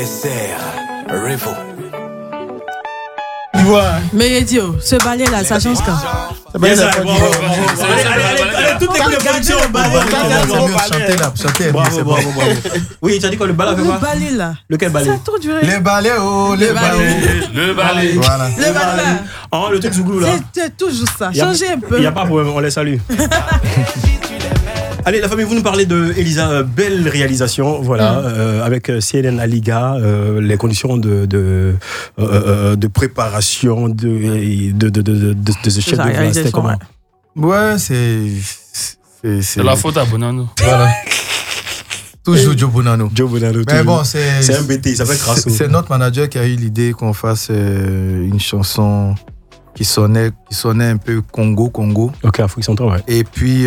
SR Revo. Mais Edio, ce balai là, ça change quand? Allez, toutes les productions au balai. Chantez. Bravo. Oui, tu as dit quoi, le balai avec quoi? Le balai là. Lequel balai? Ça a trop duré. Les balais, Le balai. Voilà. Le balai là. Oh, le truc Zouglou là. C'est toujours ça. Changez un peu. Il n'y a pas de problème, on les salue. Allez, la famille, vous nous parlez de Elisa, belle réalisation, voilà, avec CNN à Liga, les conditions de préparation de ce chef d'œuvre, c'était comment? Ouais, c'est la faute à Bonanno. Voilà. Toujours Joe Bonanno. Mais bon, c'est un BT, ça fait Crasso. C'est notre manager qui a eu l'idée qu'on fasse une chanson qui sonnait un peu Congo. Ok, Afrique centrale, ouais. Et puis,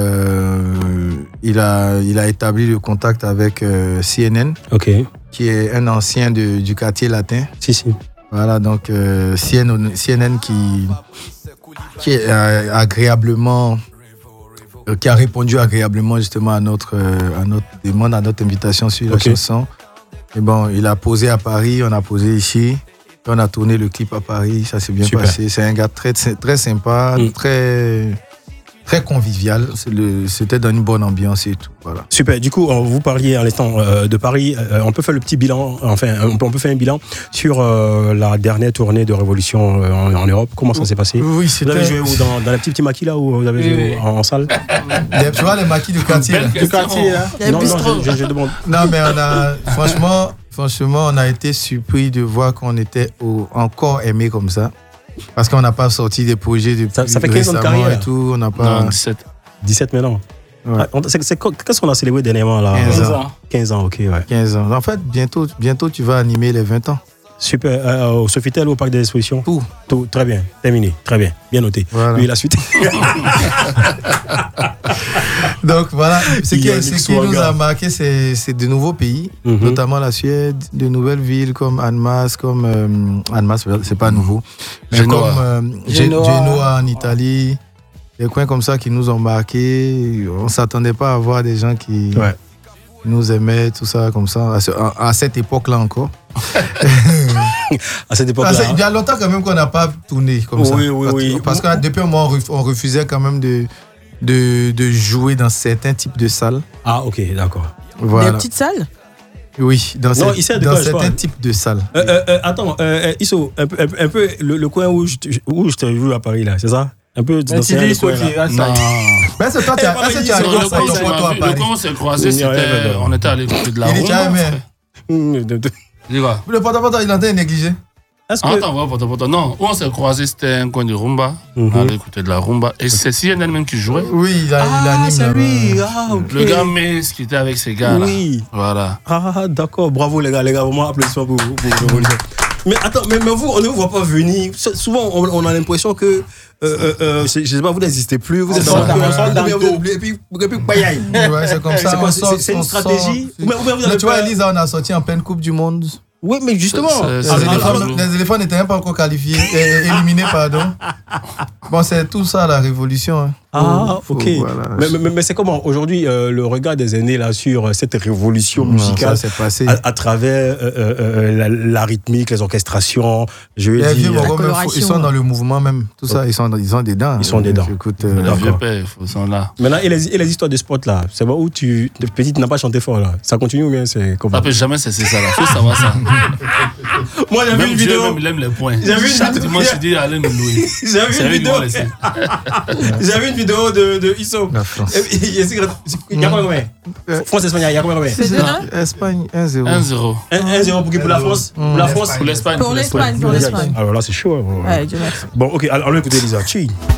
il a établi le contact avec CNN, qui est un ancien du quartier latin. Si. Voilà, donc CNN qui est agréablement, qui a répondu agréablement justement à notre demande, à notre invitation sur la chanson. Et bon, il a posé à Paris, on a posé ici. On a tourné le clip à Paris, ça s'est bien passé. C'est un gars très sympa, très convivial. C'était dans une bonne ambiance et tout. Voilà. Super. Du coup, vous parliez à l'instant de Paris. On peut faire le petit bilan, enfin, on peut faire un bilan sur la dernière tournée de Révolution en Europe. Comment ça s'est passé? Oui, vous avez joué où, dans la petite maquis là, ou vous avez joué en salle? Tu vois les maquis du quartier là. Il y a un bistrot. Je demande. Non, mais on a franchement, on a été surpris de voir qu'on était encore aimé comme ça. Parce qu'on n'a pas sorti des projets depuis ça fait 15 ans de carrière et tout. On n'a pas... Non, 17. 17 maintenant. Ouais. Qu'est-ce qu'on a célébré dernièrement là? 15 ans, ok, ouais. 15 ans. En fait, bientôt tu vas animer les 20 ans. Super. Au Sofitel ou au Parc des Expositions? Tout. Très bien. Terminé. Très bien. Bien noté. Voilà. Puis la suite. Donc voilà, ce qui nous a marqué, c'est de nouveaux pays, notamment la Suède, de nouvelles villes comme Annemasse, c'est pas nouveau, mais comme Genoa en Italie, des coins comme ça qui nous ont marqué. On s'attendait pas à voir des gens qui nous aimaient, tout ça comme ça, à cette époque-là encore. À cette époque-là. Il y a longtemps quand même qu'on n'a pas tourné comme ça. Oui. Parce que depuis un moment, on refusait quand même de jouer dans certains types de salles. Ah, ok, d'accord. Voilà. Des petites salles? Oui, dans certains types de salles. Attends, Isso, un peu le coin où je t'ai vu à Paris, là, c'est ça? Un peu dans ce coin là. Non. Mais c'est toi, tu as arrivé à Paris. Le quand on s'est croisés, on était allé écouter de la rumba. Le porte-à-porte, il entend négligé. Attends, non, où on s'est croisés, c'était un coin de rumba. On allait écouter de la rumba. Et c'est CNN même qui jouait. Oui, il anime c'est lui. Le gars Mace qui était avec ces gars-là. Oui. Voilà. Ah, d'accord. Bravo, les gars. Vraiment, applaudissements pour Révolution. Mais attends, mais vous, on ne vous voit pas venir. Souvent, on a l'impression que, je sais pas, vous n'existez plus. Vous êtes dans le et puis, bayaille. Ouais, c'est comme ça. C'est une stratégie. Tu vois, Elisa, on a sorti en pleine Coupe du Monde. Oui, mais justement. Les éléphants n'étaient même pas encore qualifiés, éliminés, pardon. Bon, c'est tout ça, la révolution. Hein. Ah, ok. Voilà. Mais c'est comment aujourd'hui le regard des aînés là sur cette révolution musicale à travers la rythmique, les orchestrations, je veux dire. Ils sont dans le mouvement même, tout ça, ils sont dedans. Ils sont dedans. Écoute, les vieux pères, ils sont là. Maintenant, et les histoires de sport là, c'est bon où tu petite n'as pas chanté fort là. Ça continue ou bien c'est comment? Ça peut jamais cesser ça là. Faut savoir ça. Moi j'ai vu une vidéo. Même il aime les points. Chaque dimanche je dis allez nous louer. J'ai vu une vidéo. J'avais une vidéo de Isso. Il y a combien? France-Espagne, il y a combien? Espagne 1-0. 1-0. 1-0 pour la France? Pour la France? Pour l'Espagne. Pour l'Espagne. Alors là, c'est chaud. Ouais, Dieu merci. Bon, ok, alors écoutez, Elisa.